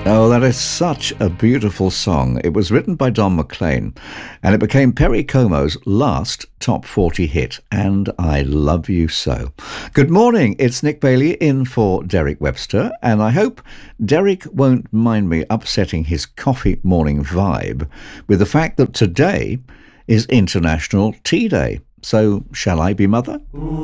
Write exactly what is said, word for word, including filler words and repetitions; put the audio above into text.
Oh, that is such a beautiful song. It was written by Don McLean and it became Perry Como's last top forty hit, And I Love You So. Good morning, it's Nick Bailey in for Derek Webster, and I hope Derek won't mind me upsetting his coffee morning vibe with the fact that today is International Tea Day. So, shall I be mother?